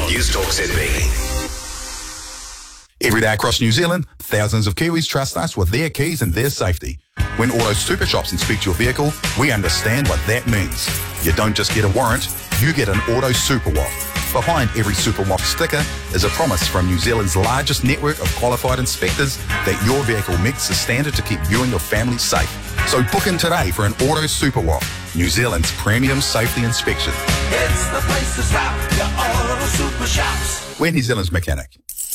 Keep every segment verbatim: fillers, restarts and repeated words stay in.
News Talk Z B. Every day across New Zealand, thousands of Kiwis trust us with their keys and their safety. When Auto Super Shops inspect your vehicle, we understand what that means. You don't just get a warrant, you get an Auto Super W A F. Behind every Super W A F sticker is a promise from New Zealand's largest network of qualified inspectors that your vehicle meets the standard to keep you and your family safe. So book in today for an Auto Super W A F, New Zealand's premium safety inspection. It's the place to stop, your Auto Super Shops. We're New Zealand's mechanic.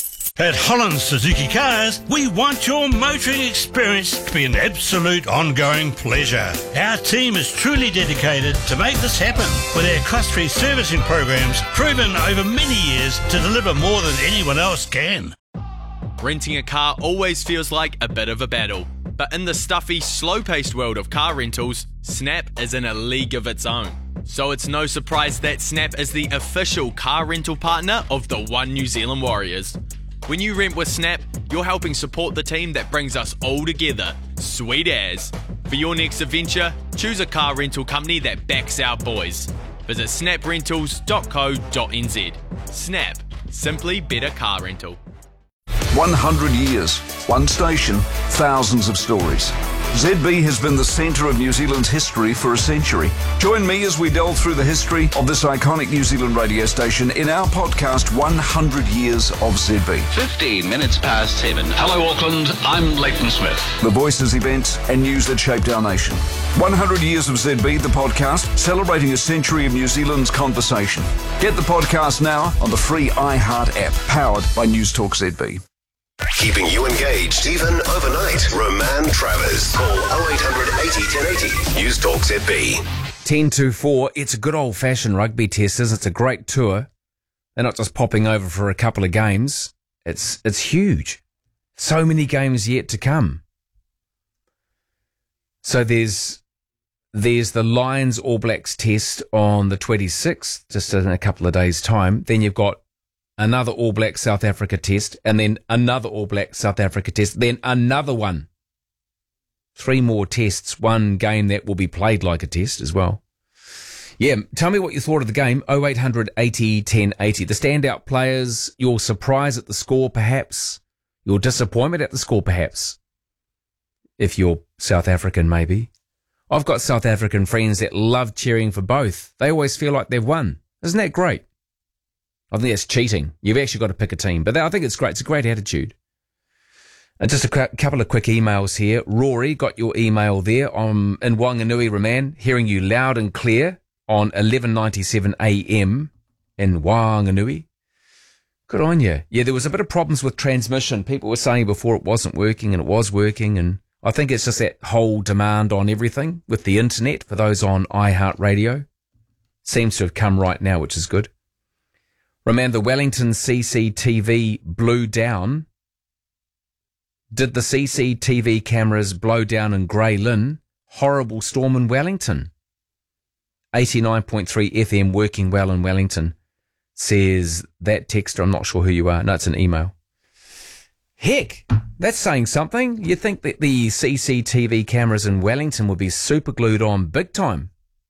At Holland Suzuki Cars, we want your motoring experience to be an absolute ongoing pleasure. Our team is truly dedicated to make this happen with our cost-free servicing programs proven over many years to deliver more than anyone else can. Renting a car always feels like a bit of a battle, but in the stuffy, slow-paced world of car rentals, Snap is in a league of its own. So it's no surprise that Snap is the official car rental partner of the One New Zealand Warriors. When you rent with Snap, you're helping support the team that brings us all together. Sweet as. For your next adventure, choose a car rental company that backs our boys. Visit snap rentals dot co dot n z. Snap. Simply better car rental. one hundred years, one station, thousands of stories. Z B has been the centre of New Zealand's history for a century. Join me as we delve through the history of this iconic New Zealand radio station in our podcast, one hundred years of Z B. fifteen minutes past seven. Hello, Auckland. I'm Leighton Smith. The voices, events and news that shaped our nation. one hundred years of Z B, the podcast, celebrating a century of New Zealand's conversation. Get the podcast now on the free iHeart app, powered by News Talk Z B. Keeping you engaged even overnight. Roman Travers. Call oh eight hundred eighty ten eighty. News Talk Z B. ten to four. It's a good old-fashioned rugby test. It's a great tour. They're not just popping over for a couple of games. It's it's huge. So many games yet to come. So there's there's the Lions All Blacks test on the twenty-sixth, just in a couple of days' time. Then you've got another All Black South Africa test, and then another All Black South Africa test, then another one. Three more tests, one game that will be played like a test as well. Yeah, tell me what you thought of the game, oh eight hundred eighty ten eighty. The standout players, your surprise at the score perhaps, your disappointment at the score perhaps, if you're South African maybe. I've got South African friends that love cheering for both. They always feel like they've won. Isn't that great? I think that's cheating. You've actually got to pick a team. But I think it's great. It's a great attitude. And just a cu- couple of quick emails here. Rory, got your email there on, in Wanganui, Roman, hearing you loud and clear on eleven ninety-seven A M in Wanganui. Good on you. Yeah, there was a bit of problems with transmission. People were saying before it wasn't working, and it was working. And I think it's just that whole demand on everything with the internet for those on iHeartRadio. Seems to have come right now, which is good. Remember, the Wellington C C T V blew down. Did the C C T V cameras blow down in Grey Lynn? Horrible storm in Wellington. eighty-nine point three F M working well in Wellington, says that texter. I'm not sure who you are. No, it's an email. Heck, that's saying something. You'd think that the C C T V cameras in Wellington would be super glued on big time.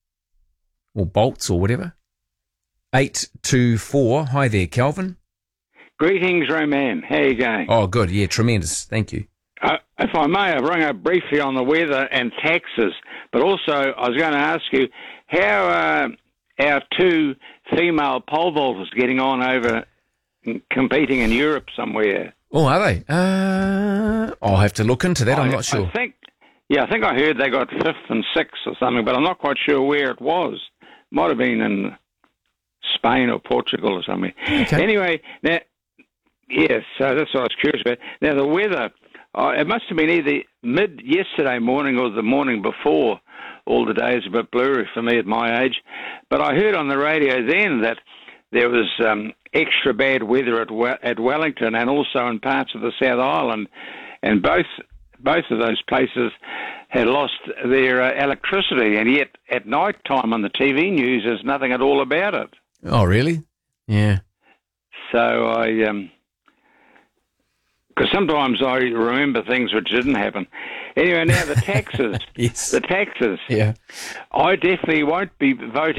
Or bolts or whatever. eight two four. Hi there, Calvin. Greetings, Roman. How are you going? Oh, good. Yeah, tremendous. Thank you. Uh, if I may, I've rung up briefly on the weather and taxes, but also I was going to ask you how uh, our two female pole vaulters getting on over competing in Europe somewhere. Oh, are they? Uh, I'll have to look into that. I, I'm not sure. I think, yeah, I think I heard they got fifth and sixth or something, but I'm not quite sure where it was. Might have been in Spain or Portugal or something. Okay. Anyway, now, yes, so that's what I was curious about. Now, the weather, uh, it must have been either mid yesterday morning or the morning before. All the days a bit blurry for me at my age. But I heard on the radio then that there was um, extra bad weather at we- at Wellington and also in parts of the South Island, and both both of those places had lost their uh, electricity, and yet at night time on the T V news there's nothing at all about it. Oh, really? Yeah. So I, um, because sometimes I remember things which didn't happen. Anyway, now the taxes. Yes. The taxes. Yeah. I definitely won't be voting